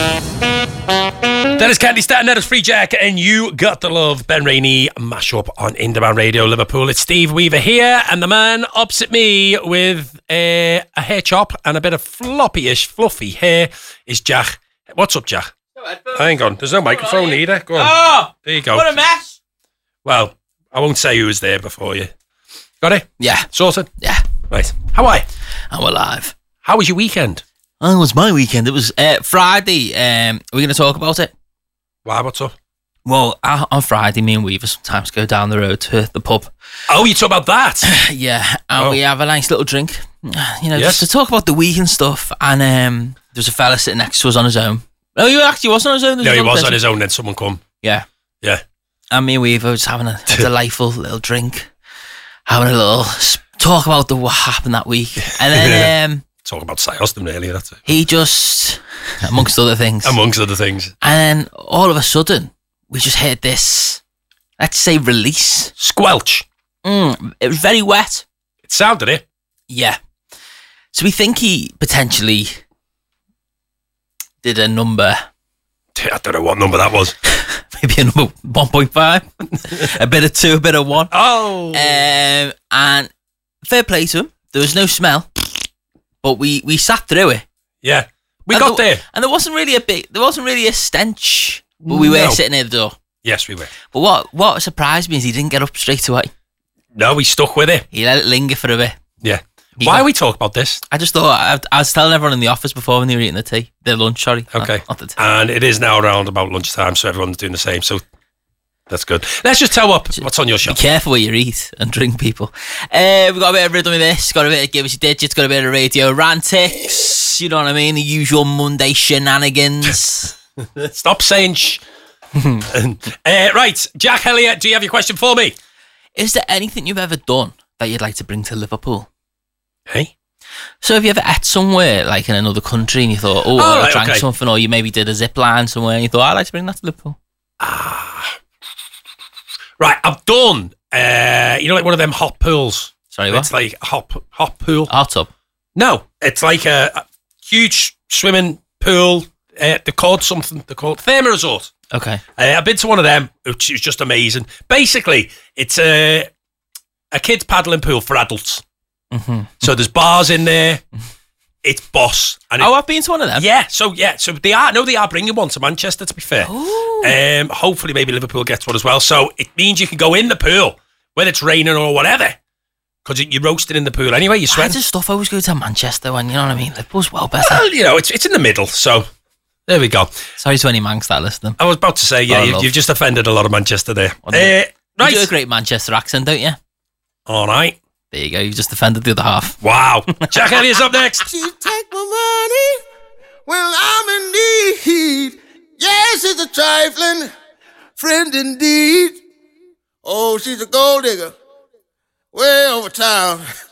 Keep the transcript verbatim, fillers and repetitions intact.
That is Candy Staten, that is Free Jack, and You Got the Love. Ben Rainey mashup on In Demand Radio Liverpool. It's Steve Weaver here, and the man opposite me with a, a hair chop and a bit of floppy-ish, fluffy hair is Jack. What's up, Jack? No headphones. Hang on, there's no microphone on, either. Go on. Oh, there you go. What a mess. Well, I won't say who was there before you. Got it? Yeah. Sorted? Yeah. Right. How are you? I'm alive. How was your weekend? Oh, it was my weekend. It was uh, Friday. Um, are we going to talk about it? Why, what's up? Well, uh, on Friday, me and Weaver sometimes go down the road to the pub. Oh, you talk about that? Yeah, and Oh. we have a nice little drink. You know, Yes. just to talk about the week and stuff. And um, there's a fella sitting next to us on his own. No, he actually wasn't on his own. There No, he another was person. on his own, then someone come. Yeah. Yeah. And me and Weaver was having a, a delightful little drink, having a little s- talk about the what happened that week. And then um, Talk about Sioston, really, that's it. he just, amongst other things. Amongst other things. And then all of a sudden, we just heard this, let's say, release. Squelch. Mm, it was very wet. It sounded it. Yeah. So we think he potentially did a number, I don't know what number that was. maybe a number one point five, a bit of two, a bit of one. Oh. Um, and fair play to him. There was no smell, but we, we sat through it. Yeah. We And got there, there. and there wasn't really a big, there wasn't really a stench. But we No. were sitting near the door. Yes, we were. But what what surprised me is he didn't get up straight away. No, we stuck with it. He let it linger for a bit. Yeah. He Why got- are we talking about this? I just thought I, I was telling everyone in the office before when they were eating the tea, their lunch. Sorry, Okay. not, not the tea. And it is now around about lunchtime, so everyone's doing the same. So that's good. Let's just tell what, what's on your show. Be careful what you eat and drink, people. Uh, we've got a bit of rhythm with this, got a bit of give us your digits, got a bit of radio rantics. You know what I mean? The usual Monday shenanigans. Stop saying shh. uh, right, Jack Elliott, do you have your question for me? Is there anything you've ever done that you'd like to bring to Liverpool? Hey? So have you ever ate somewhere, like in another country, and you thought, oh, Oh, I right, drank okay. something, or you maybe did a zip line somewhere, and you thought, I'd like to bring that to Liverpool? Ah. Right, I've done, uh, you know, like one of them hot pools. Sorry, what? It's like a hot, hot pool. Hot tub. No, it's like a, a huge swimming pool. Uh, they're called something. They're called Therma Resort. Okay. Uh, I've been to one of them, which was just amazing. Basically, it's a a kids paddling pool for adults. Mm-hmm. So there's bars in there. It's boss. And it, Oh, I've been to one of them. yeah. So yeah. So they are. No, they are bringing one to Manchester. To be fair, Ooh. um, hopefully maybe Liverpool gets one as well. So it means you can go in the pool when it's raining or whatever, because you're roasting in the pool anyway. You're Why sweating. does stuff always go to Manchester when, you know what I mean? Liverpool's well better. Well, you know, it's it's in the middle. So there we go. Sorry to any Manx that listening. I was about to say, yeah, Oh, you, love. you've just offended a lot of Manchester there. What Uh, is it? You right. do a great Manchester accent, don't you? All right. There you go. You just offended the other half. Wow. Jack Elliott's up next. She take my money when I'm in need. Yes, it's a trifling friend indeed. Oh, she's a gold digger way over town.